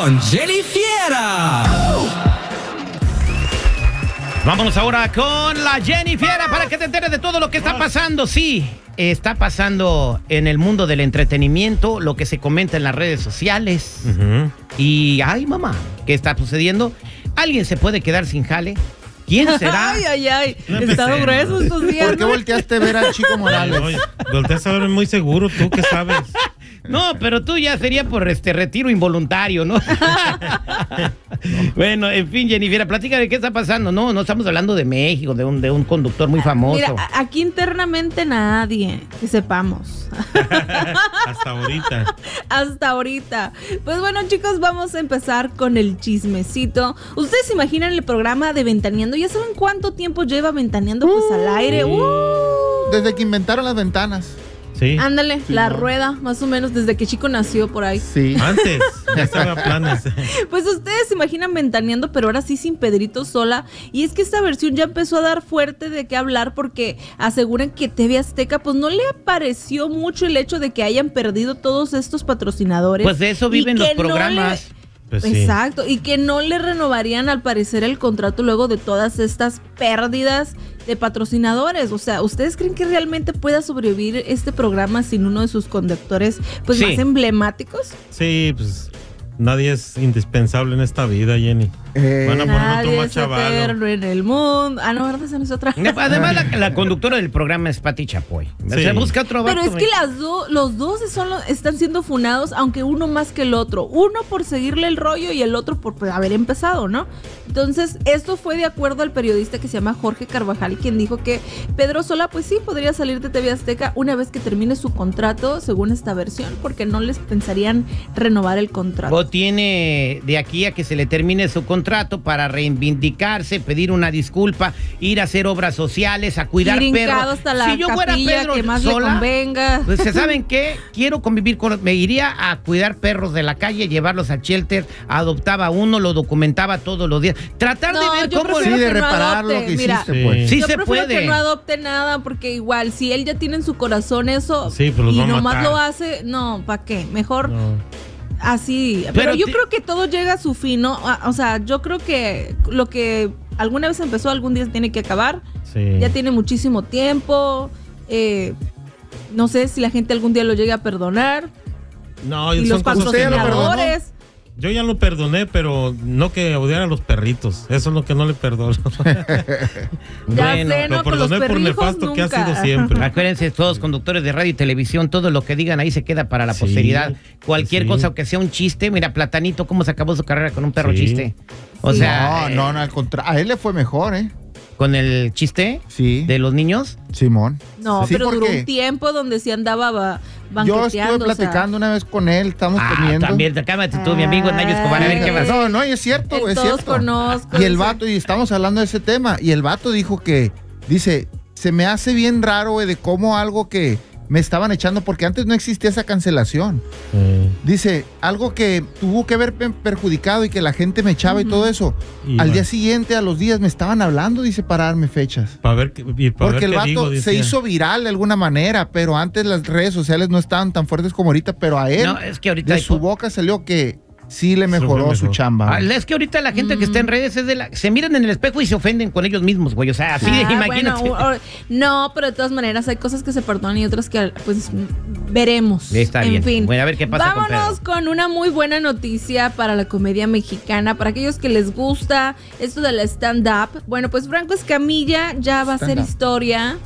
con Jenny Fiera. Vámonos ahora con la Jenny Fiera para que te enteres de todo lo que está pasando. Sí, está pasando en el mundo del entretenimiento, lo que se comenta en las redes sociales. Y, ay, mamá, ¿qué está sucediendo? ¿Alguien se puede quedar sin jale? ¿Quién será? Ay. Estado grueso estos días. ¿Por qué volteaste a ver al Chico Morales? Oye, volteaste a ver muy seguro, ¿tú qué sabes? No, pero tú ya sería por retiro involuntario, ¿no? Bueno, en fin, Jennifer, platícame qué está pasando. No estamos hablando de México, de un conductor muy famoso. Mira, aquí internamente nadie, que sepamos. Hasta ahorita. Pues bueno, chicos, vamos a empezar con el chismecito. ¿Ustedes se imaginan el programa de Ventaneando? ¿Ya saben cuánto tiempo lleva Ventaneando pues al aire? Desde que inventaron las ventanas. Sí. Ándale, sí, la rueda, más o menos desde que Chico nació por ahí. Sí. Antes, ya estaba planes. Pues ustedes se imaginan Ventaneando, pero ahora sí sin Pedrito Sola. Y es que esta versión ya empezó a dar fuerte de qué hablar porque aseguran que TV Azteca pues no le pareció mucho el hecho de que hayan perdido todos estos patrocinadores. Pues de eso viven los programas. Pues sí. Exacto, y que no le renovarían al parecer el contrato luego de todas estas pérdidas de patrocinadores. O sea, ¿ustedes creen que realmente pueda sobrevivir este programa sin uno de sus conductores pues más emblemáticos? Sí, pues nadie es indispensable en esta vida, Jenny. Van a poner nadie otro más es chavalo eterno en el mundo. Ah, no, ¿verdad? Esa no es otra. Además, la conductora del programa es Pati Chapoy. Sí. Se busca otro vato. Pero es que los dos están siendo funados, aunque uno más que el otro. Uno por seguirle el rollo y el otro por haber empezado, ¿no? Entonces, esto fue de acuerdo al periodista que se llama Jorge Carvajal, quien dijo que Pedro Sola, pues sí, podría salir de TV Azteca una vez que termine su contrato, según esta versión, porque no les pensarían renovar el contrato. O tiene de aquí a que se le termine su contrato para reivindicarse, pedir una disculpa, ir a hacer obras sociales, a cuidar perros. Hasta la si yo fuera Pedro que más Sola, le convenga. Pues ¿saben qué? Quiero convivir me iría a cuidar perros de la calle, llevarlos al shelter, adoptaba uno, lo documentaba todos los días. Tratar de ver cómo de reparar lo que hiciste, pues. Sí yo se prefiero puede. que no adopte nada, porque igual, si él ya tiene en su corazón eso, sí, pues y nomás lo hace, no, ¿para qué? Mejor así. Pero yo creo que todo llega a su fin, ¿no? O sea, yo creo que lo que alguna vez empezó, algún día se tiene que acabar. Sí. Ya tiene muchísimo tiempo. No sé si la gente algún día lo llegue a perdonar. No, y los patrocinadores. Yo ya lo perdoné, pero no que odiara a los perritos. Eso es lo que no le perdono. Bueno, lo perdoné por nefasto que ha sido siempre. Acuérdense, todos conductores de radio y televisión, todo lo que digan ahí se queda para la posteridad. Cualquier cosa, aunque sea un chiste. Mira, Platanito, cómo se acabó su carrera con un perro chiste. O sea, no, al contrario. A él le fue mejor, ¿eh? ¿Con el chiste? Sí. ¿De los niños? Simón. No, sí, pero duró un tiempo donde sí andaba banqueteando. Yo estuve platicando una vez con él, estamos comiendo. También, cálmate tú, mi amigo Nayo Escobar, a ver qué vas. No, es cierto, es cierto. Conozco. Y el vato, y estamos hablando de ese tema, y el vato dijo que, dice, se me hace bien raro, güey, de cómo algo que me estaban echando, porque antes no existía esa cancelación. Dice, algo que tuvo que haber perjudicado y que la gente me echaba y todo eso. Al día siguiente, a los días, me estaban hablando, dice, para darme fechas. Porque el vato se hizo viral de alguna manera, pero antes las redes sociales no estaban tan fuertes como ahorita, pero a él, de su boca salió que sí le mejoró su chamba. Es que ahorita la gente que está en redes se miran en el espejo y se ofenden con ellos mismos, güey. O sea, así de imagínate. Bueno, no, pero de todas maneras hay cosas que se perdonan y otras que pues veremos. Está bien. En fin. Bueno, a ver qué pasa. Vámonos con una muy buena noticia para la comedia mexicana, para aquellos que les gusta esto del stand-up. Bueno, pues Franco Escamilla ya va a hacer historia.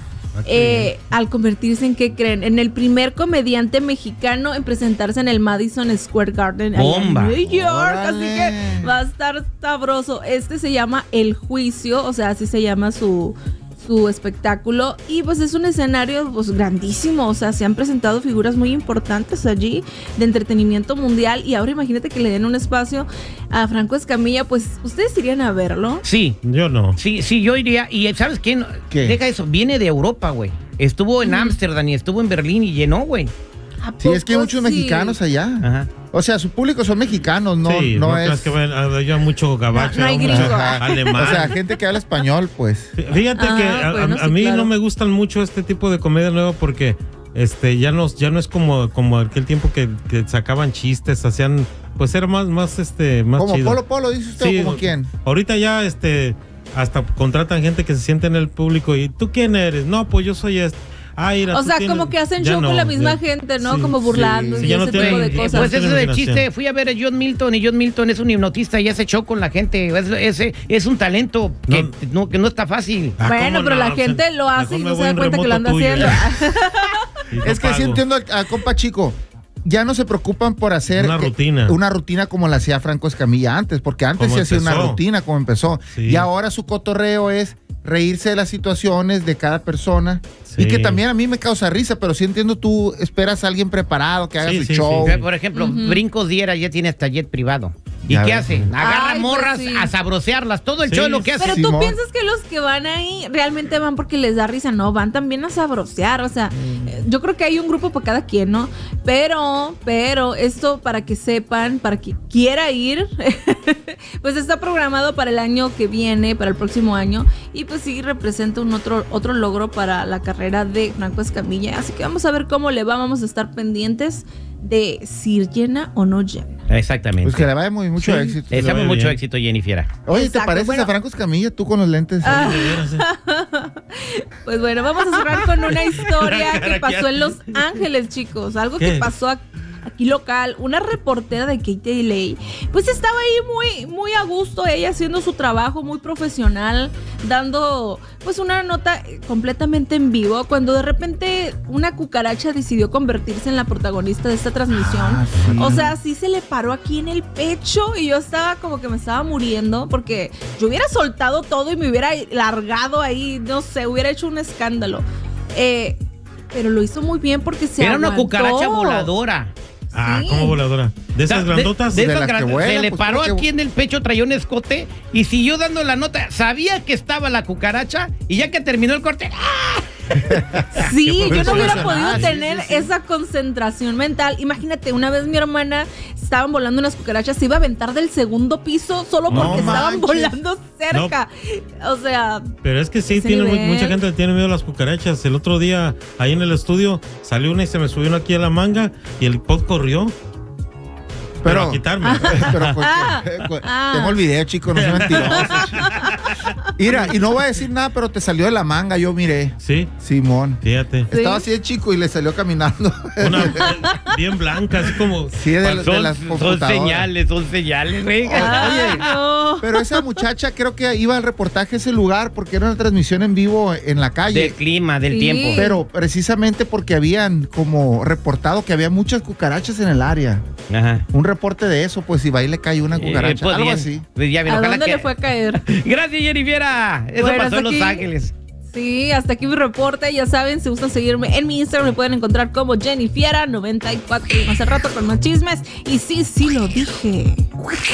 Al convertirse en, ¿qué creen? En el primer comediante mexicano en presentarse en el Madison Square Garden en New York. Así que va a estar sabroso. Este se llama El Juicio, o sea, así se llama su espectáculo, y pues es un escenario pues grandísimo, o sea, se han presentado figuras muy importantes allí de entretenimiento mundial, y ahora imagínate que le den un espacio a Franco Escamilla. Pues ¿ustedes irían a verlo? Sí. Yo no. Sí, yo iría. Y ¿sabes qué? Deja eso, viene de Europa, güey. Estuvo en Ámsterdam y estuvo en Berlín y llenó, güey. Sí, es que hay muchos mexicanos allá. Ajá. O sea, su público son mexicanos, no, sí, no es es... que haya mucho gabacho, no hay mucho gringo. alemán. O sea, gente que habla español, pues. Fíjate que a mí no me gustan mucho este tipo de comedia nueva porque ya no es como aquel tiempo que sacaban chistes, hacían pues era más ¿Como chido. Polo dice usted o como quién? Ahorita ya hasta contratan gente que se siente en el público y ¿tú quién eres? No, pues yo soy o sea, como que hacen show con la misma gente, ¿no? Sí, como burlando y ese tipo de cosas. Pues eso del chiste, fui a ver a John Milton y John Milton es un hipnotista y hace show con la gente. Es un talento que no está fácil. Bueno, pero la gente lo hace y no se da cuenta que lo anda haciendo. Es que sí entiendo al compa Chico. Ya no se preocupan por hacer una rutina como la hacía Franco Escamilla antes, porque antes se hacía una rutina como empezó. Sí. Y ahora su cotorreo es reírse de las situaciones de cada persona. Sí. Y que también a mí me causa risa, pero sí entiendo, tú esperas a alguien preparado que haga su show. Sí. Por ejemplo, Brincos Diera ya tiene hasta jet privado. ¿Y qué hace? Agarra morras a sabrosearlas. Todo el show es lo que hace. Pero tú piensas que los que van ahí realmente van porque les da risa. No, van también a sabrosear. O sea, yo creo que hay un grupo para cada quien, ¿no? Pero esto, para que sepan, para que quiera ir, pues está programado para el año que viene, para el próximo año. Y pues sí representa un otro logro para la carrera de Franco Escamilla. Así que vamos a ver cómo le va. Vamos a estar pendientes de si llena o no llena. Exactamente. Pues que le vaya mucho éxito. Deseamos mucho éxito, Jenny Fiera. Oye, ¿te pareces a Franco Escamilla tú con los lentes? Pues bueno, vamos a cerrar con una historia que pasó en Los Ángeles, chicos. Algo que pasó aquí local. Una reportera de KTLA, pues estaba ahí muy a gusto, ella haciendo su trabajo muy profesional, dando pues una nota completamente en vivo, cuando de repente una cucaracha decidió convertirse en la protagonista de esta transmisión. Sí. O sea, sí se le paró aquí en el pecho y yo estaba como que me estaba muriendo, porque yo hubiera soltado todo y me hubiera largado ahí, no sé, hubiera hecho un escándalo. Pero lo hizo muy bien porque era una cucaracha voladora. Ah, ¿cómo voladora? ¿De esas grandotas? De esas grandotas. Se le paró aquí en el pecho, traía un escote y siguió dando la nota. Sabía que estaba la cucaracha y ya que terminó el corte, ¡ah! Sí, yo no hubiera podido tener esa concentración mental. Imagínate, una vez mi hermana estaban volando unas cucarachas, se iba a aventar del segundo piso solo porque estaban volando cerca. O sea, pero es que sí, mucha gente tiene miedo a las cucarachas. El otro día, ahí en el estudio, salió una y se me subió una aquí a la manga y el pod corrió. Pero a quitarme. Tengo el video, chico, no soy mentiroso. Mira, y no voy a decir nada, pero te salió de la manga, yo miré. Sí. Simón. Fíjate. Estaba así de chico y le salió caminando. Una bien blanca, así como. Sí, de las computadoras. Son señales, güey. Oye, no. Pero esa muchacha creo que iba al reportaje a ese lugar porque era una transmisión en vivo en la calle. Del clima, del tiempo. Pero precisamente porque habían como reportado que había muchas cucarachas en el área. Ajá. Un reporte de eso, pues si va y le cae una cucaracha, pues algo bien. así. Pues ya, ¿a dónde le fue a caer? Gracias, Jenny Fiera. Eso pasó en Los Ángeles. Sí, hasta aquí mi reporte. Ya saben, si gustan seguirme en mi Instagram, me pueden encontrar como Jenny Fiera 94. Y más al rato con más chismes. Y sí lo dije.